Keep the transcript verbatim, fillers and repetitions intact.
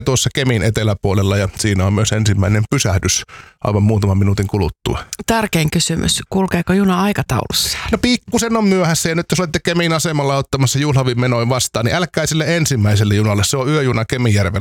tuossa Kemin eteläpuolella ja siinä on myös ensimmäinen pysähdys aivan muutaman minuutin kuluttua. Tärkein kysymys, kulkeeko juna aikataulussa? No pikkusen on myöhässä ja nyt jos olette Kemin asemalla ottamassa juhlavin menoin vastaan, niin älkää sille ensimmäiselle junalle, se on yöjuna Kemijärvelle.